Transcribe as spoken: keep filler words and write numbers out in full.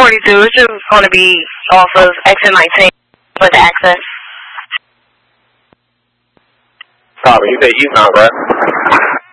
forty-two. It's just going to be off of exit nineteen with access. Copy. You say eastbound, right?